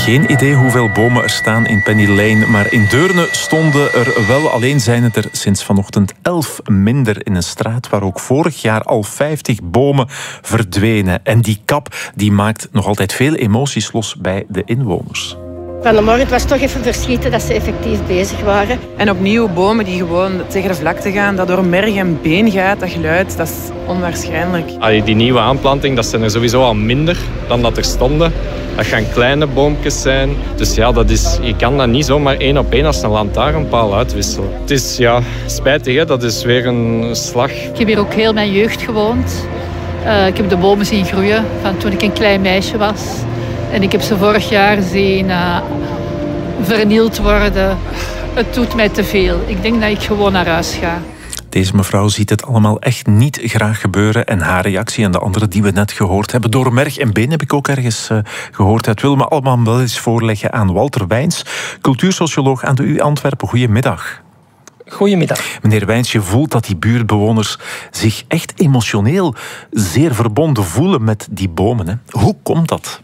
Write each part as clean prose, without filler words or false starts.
Geen idee hoeveel bomen er staan in Penny Lane, maar in Deurne stonden er wel. Alleen zijn het er sinds vanochtend 11 minder in een straat waar ook vorig jaar al 50 bomen verdwenen. En die kap die maakt nog altijd veel emoties los bij de inwoners. Vanmorgen was toch even verschieten dat ze effectief bezig waren. En opnieuw bomen die gewoon tegen de vlakte gaan, dat door merg en been gaat, dat geluid, dat is onwaarschijnlijk. Die nieuwe aanplanting, dat zijn er sowieso al minder dan dat er stonden. Dat gaan kleine boompjes zijn. Dus ja, je kan dat niet zomaar 1 op 1 als een lantaarnpaal uitwisselen. Het is spijtig, hè? Dat is weer een slag. Ik heb hier ook heel mijn jeugd gewoond. Ik heb de bomen zien groeien van toen ik een klein meisje was. En ik heb ze vorig jaar zien vernield worden. Het doet mij te veel. Ik denk dat ik gewoon naar huis ga. Deze mevrouw ziet het allemaal echt niet graag gebeuren. En haar reactie en de andere die we net gehoord hebben. Door merg en been heb ik ook ergens gehoord. Het wil me allemaal wel eens voorleggen aan Walter Wijns, cultuursocioloog aan de U Antwerpen. Goedemiddag. Goedemiddag. Meneer Wijns, je voelt dat die buurtbewoners zich echt emotioneel zeer verbonden voelen met die bomen. Hè? Hoe komt dat?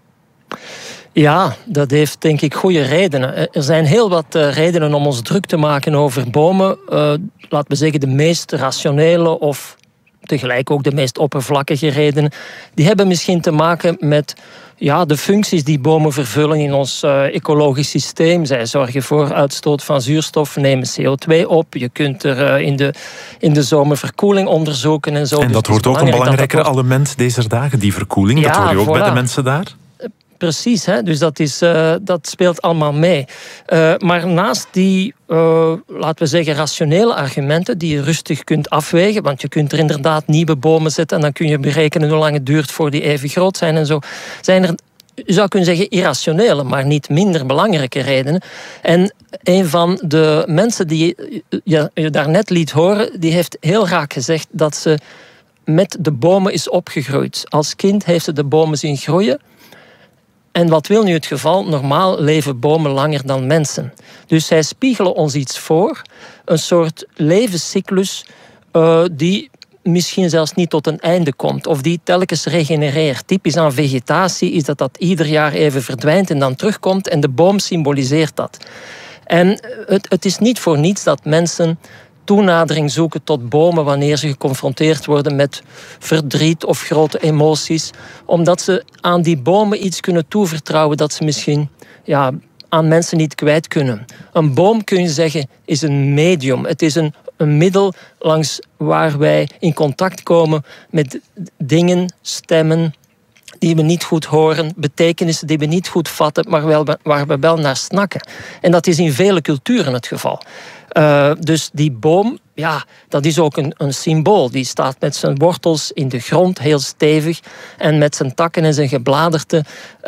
Ja, dat heeft denk ik goede redenen. Er zijn heel wat redenen om ons druk te maken over bomen. Laten we zeggen de meest rationele of tegelijk ook de meest oppervlakkige redenen. Die hebben misschien te maken met de functies die bomen vervullen in ons ecologisch systeem. Zij zorgen voor uitstoot van zuurstof, nemen CO2 op. Je kunt er in de zomer verkoeling onderzoeken en zo. En dat wordt ook een belangrijker element deze dagen, die verkoeling. Dat hoor je ook bij de mensen daar. Precies, hè? Dus dat speelt allemaal mee. Maar naast die, laten we zeggen, rationele argumenten die je rustig kunt afwegen, want je kunt er inderdaad nieuwe bomen zetten en dan kun je berekenen hoe lang het duurt voor die even groot zijn en zo, zijn er, je zou kunnen zeggen, irrationele, maar niet minder belangrijke redenen. En een van de mensen die je daarnet liet horen, die heeft heel raak gezegd dat ze met de bomen is opgegroeid. Als kind heeft ze de bomen zien groeien. En wat wil nu het geval? Normaal leven bomen langer dan mensen. Dus zij spiegelen ons iets voor. Een soort levenscyclus die misschien zelfs niet tot een einde komt. Of die telkens regenereert. Typisch aan vegetatie is dat ieder jaar even verdwijnt en dan terugkomt. En de boom symboliseert dat. En het is niet voor niets dat mensen toenadering zoeken tot bomen wanneer ze geconfronteerd worden met verdriet of grote emoties. Omdat ze aan die bomen iets kunnen toevertrouwen dat ze misschien aan mensen niet kwijt kunnen. Een boom, kun je zeggen, is een medium. Het is een middel langs waar wij in contact komen met dingen, stemmen die we niet goed horen, betekenissen die we niet goed vatten, maar waar we wel naar snakken. En dat is in vele culturen het geval. Dus die boom, dat is ook een symbool. Die staat met zijn wortels in de grond, heel stevig. En met zijn takken en zijn gebladerte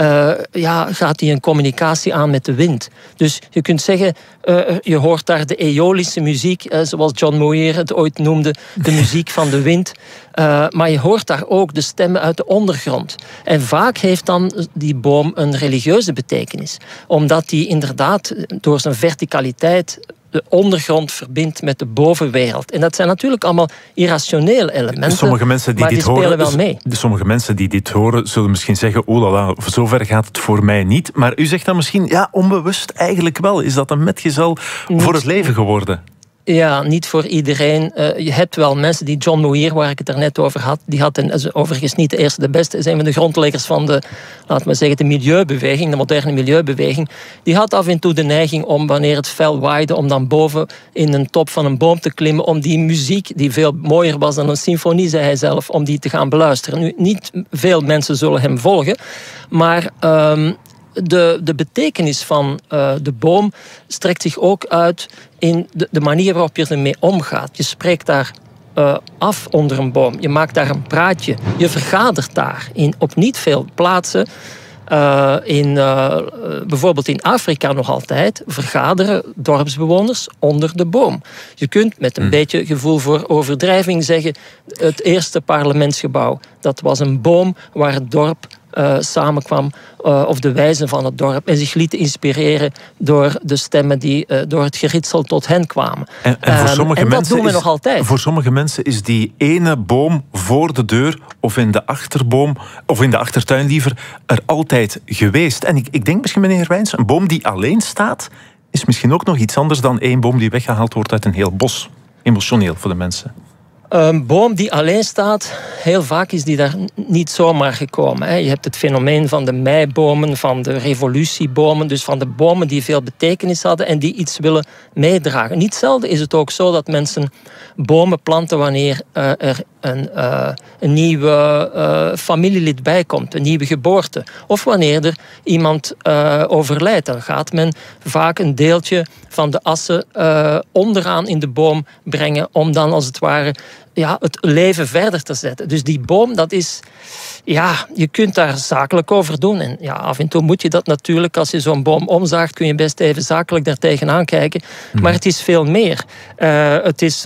gaat hij een communicatie aan met de wind. Dus je kunt zeggen, je hoort daar de eolische muziek, zoals John Muir het ooit noemde, de muziek van de wind. Maar je hoort daar ook de stemmen uit de ondergrond. En vaak heeft dan die boom een religieuze betekenis. Omdat die inderdaad door zijn verticaliteit de ondergrond verbindt met de bovenwereld. En dat zijn natuurlijk allemaal irrationele elementen, sommige mensen die maar dit die spelen horen, wel mee. Sommige mensen die dit horen zullen misschien zeggen, oh la la, zover gaat het voor mij niet. Maar u zegt dan misschien, onbewust eigenlijk wel. Is dat een metgezel voor het leven geworden? Ja, niet voor iedereen. Je hebt wel mensen die John Muir, waar ik het er net over had, die had overigens niet de eerste, de beste, is een van de grondleggers van de, laten we zeggen, de milieubeweging, de moderne milieubeweging. Die had af en toe de neiging om, wanneer het fel waaide, om dan boven in een top van een boom te klimmen, om die muziek, die veel mooier was dan een symfonie, zei hij zelf, om die te gaan beluisteren. Nu, niet veel mensen zullen hem volgen, maar de betekenis van de boom strekt zich ook uit in de manier waarop je ermee omgaat. Je spreekt daar af onder een boom. Je maakt daar een praatje. Je vergadert daar op niet veel plaatsen. Bijvoorbeeld in Afrika nog altijd vergaderen dorpsbewoners onder de boom. Je kunt met een beetje gevoel voor overdrijving zeggen, het eerste parlementsgebouw, dat was een boom waar het dorp samenkwam, of de wijzen van het dorp, en zich lieten inspireren door de stemmen die door het geritsel tot hen kwamen. En voor sommige dat mensen doen we nog altijd. Voor sommige mensen is die ene boom voor de deur of in de achterboom, of in de achtertuin liever, er altijd geweest. En ik denk misschien, meneer Wijns, een boom die alleen staat is misschien ook nog iets anders dan één boom die weggehaald wordt uit een heel bos. Emotioneel voor de mensen. Een boom die alleen staat, heel vaak is die daar niet zomaar gekomen. Hè. Je hebt het fenomeen van de meibomen, van de revolutiebomen, dus van de bomen die veel betekenis hadden en die iets willen meedragen. Niet zelden is het ook zo dat mensen bomen planten wanneer er een nieuwe familielid bijkomt, een nieuwe geboorte. Of wanneer er iemand overlijdt, dan gaat men vaak een deeltje van de assen onderaan in de boom brengen om dan als het ware het leven verder te zetten. Dus die boom, dat is... Ja, je kunt daar zakelijk over doen. En ja, af en toe moet je dat natuurlijk. Als je zo'n boom omzaagt, kun je best even zakelijk daar tegenaan kijken. Maar het is veel meer. Het is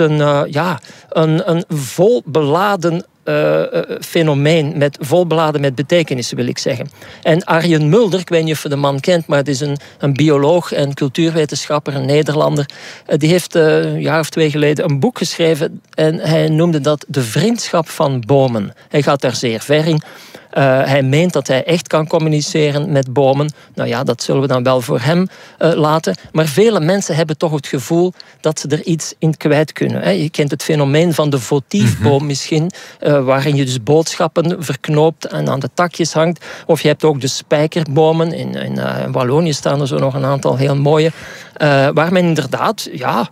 een volbeladen fenomeen, volbeladen met betekenis, wil ik zeggen. En Arjen Mulder, ik weet niet of je de man kent, maar het is een bioloog en cultuurwetenschapper, een Nederlander. Die heeft een jaar of 2 geleden een boek geschreven en hij noemde dat De Vriendschap van Bomen. Hij gaat daar zeer ver in. Hij meent dat hij echt kan communiceren met bomen. Nou ja, dat zullen we dan wel voor hem laten. Maar vele mensen hebben toch het gevoel dat ze er iets in kwijt kunnen. Hè. Je kent het fenomeen van de votiefboom misschien, waarin je dus boodschappen verknoopt en aan de takjes hangt. Of je hebt ook de spijkerbomen. In Wallonië staan er zo nog een aantal heel mooie. Waar men inderdaad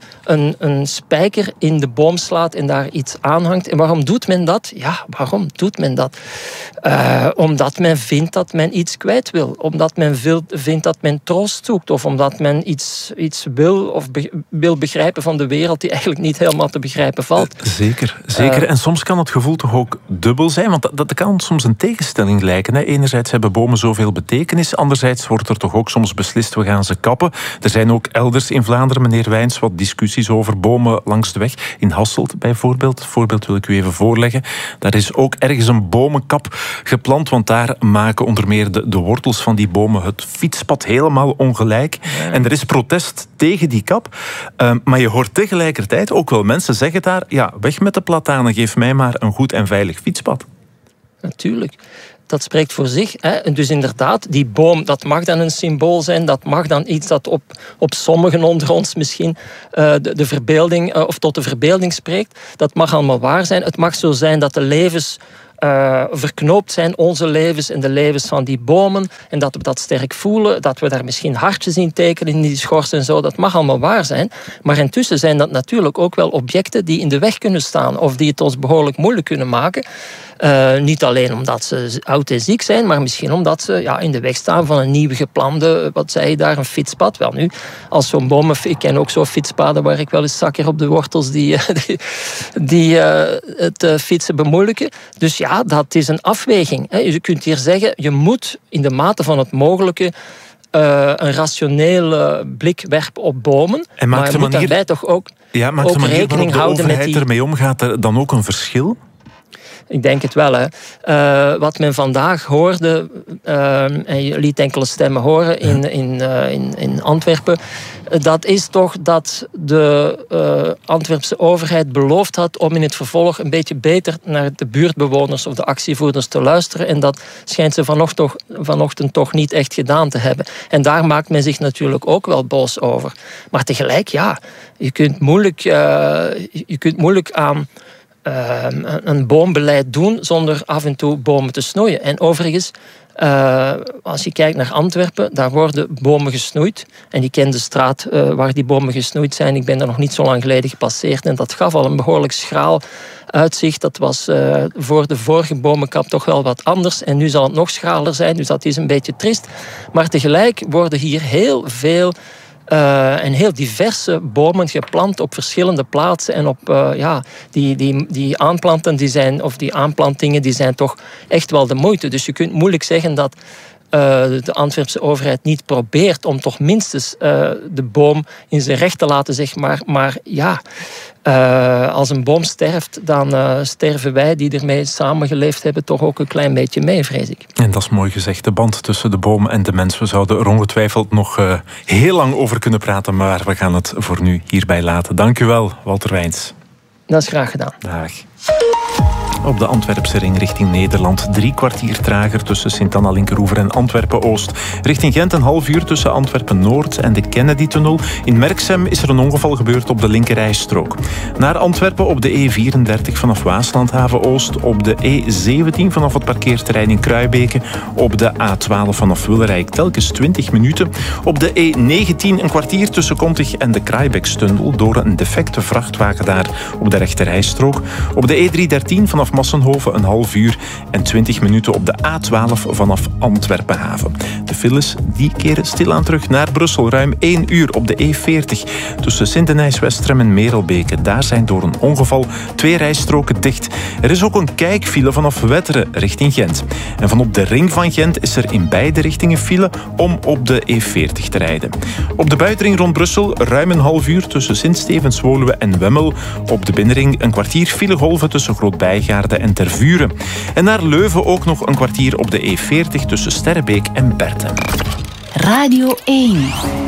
een spijker in de boom slaat en daar iets aanhangt. En waarom doet men dat? Ja, waarom doet men dat? Omdat men vindt dat men iets kwijt wil. Omdat men vindt dat men troost zoekt. Of omdat men iets wil of wil begrijpen van de wereld die eigenlijk niet helemaal te begrijpen valt. Zeker. En soms kan het gevoel toch ook dubbel zijn. Want dat kan soms een tegenstelling lijken. Hè. Enerzijds hebben bomen zoveel betekenis. Anderzijds wordt er toch ook soms beslist, we gaan ze kappen. Er zijn ook elders in Vlaanderen, meneer Wijns, wat discussies over bomen langs de weg. In Hasselt bijvoorbeeld. Het voorbeeld wil ik u even voorleggen. Daar is ook ergens een bomenkap geplant, want daar maken onder meer de wortels van die bomen het fietspad helemaal ongelijk. Ja. En er is protest tegen die kap. Maar je hoort tegelijkertijd ook wel mensen zeggen daar, ja, weg met de platanen, geef mij maar een goed en veilig fietspad. Natuurlijk. Dat spreekt voor zich. Hè. En dus inderdaad, die boom, dat mag dan een symbool zijn. Dat mag dan iets dat op sommigen onder ons misschien de verbeelding of tot de verbeelding spreekt. Dat mag allemaal waar zijn. Het mag zo zijn dat de levens verknoopt zijn, onze levens en de levens van die bomen, en dat we dat sterk voelen, dat we daar misschien hartjes in tekenen in die schors en zo, dat mag allemaal waar zijn. Maar intussen zijn dat natuurlijk ook wel objecten die in de weg kunnen staan of die het ons behoorlijk moeilijk kunnen maken. Niet alleen omdat ze oud en ziek zijn, maar misschien omdat ze in de weg staan van een nieuw geplande, wat zei je daar, een fietspad. Wel nu, als zo'n bomen, ik ken ook zo'n fietspaden waar ik wel eens zakker op de wortels die het fietsen bemoeilijken. Dus ja, dat is een afweging. Hè. Je kunt hier zeggen, je moet in de mate van het mogelijke een rationele blik werpen op bomen. En maar je moet daarbij toch ook rekening houden met die... ermee omgaat er dan ook een verschil? Ik denk het wel. Hè. Wat men vandaag hoorde, en je liet enkele stemmen horen in Antwerpen, dat is toch dat de Antwerpse overheid beloofd had om in het vervolg een beetje beter naar de buurtbewoners of de actievoerders te luisteren. En dat schijnt ze vanochtend toch niet echt gedaan te hebben. En daar maakt men zich natuurlijk ook wel boos over. Maar tegelijk, ja, je kunt moeilijk aan een boombeleid doen zonder af en toe bomen te snoeien. En overigens, als je kijkt naar Antwerpen, daar worden bomen gesnoeid. En ik ken de straat waar die bomen gesnoeid zijn. Ik ben daar nog niet zo lang geleden gepasseerd. En dat gaf al een behoorlijk schraal uitzicht. Dat was voor de vorige bomenkap toch wel wat anders. En nu zal het nog schraler zijn. Dus dat is een beetje triest. Maar tegelijk worden hier heel veel en heel diverse bomen geplant op verschillende plaatsen. En op die aanplantingen die zijn toch echt wel de moeite. Dus je kunt moeilijk zeggen dat de Antwerpse overheid niet probeert om toch minstens de boom in zijn recht te laten, zeg maar. Maar ja, als een boom sterft, dan sterven wij die ermee samengeleefd hebben toch ook een klein beetje mee, vrees ik. En dat is mooi gezegd. De band tussen de boom en de mens. We zouden er ongetwijfeld nog heel lang over kunnen praten, maar we gaan het voor nu hierbij laten. Dank u wel, Walter Wijns. Dat is graag gedaan. Dag. Op de Antwerpse ring richting Nederland 3 kwartier trager tussen Sint-Anna-Linkeroever en Antwerpen-Oost. Richting Gent een half uur tussen Antwerpen-Noord en de Kennedy-tunnel. In Merksem is er een ongeval gebeurd op de linkerrijstrook. Naar Antwerpen op de E34 vanaf Waaslandhaven-Oost, op de E17 vanaf het parkeerterrein in Kruibeke, op de A12 vanaf Willerijk telkens 20 minuten, op de E19 een kwartier tussen Kontig en de Kraaibeekstunnel door een defecte vrachtwagen daar op de rechterrijstrook, op de E313 vanaf Massenhoven een half uur en 20 minuten op de A12 vanaf Antwerpenhaven. De files die keren stilaan terug naar Brussel. Ruim 1 uur op de E40 tussen Sint-Denijs-Westrem en Merelbeke. Daar zijn door een ongeval 2 rijstroken dicht. Er is ook een kijkfile vanaf Wetteren richting Gent. En vanop de ring van Gent is er in beide richtingen file om op de E40 te rijden. Op de buitenring rond Brussel ruim een half uur tussen Sint-Stevens-Woluwe en Wemmel. Op de binnenring een kwartier filegolven tussen Groot-Bijgaarde en Tervuren. En naar Leuven ook nog een kwartier op de E40 tussen Sterrebeek en Berten. Radio 1.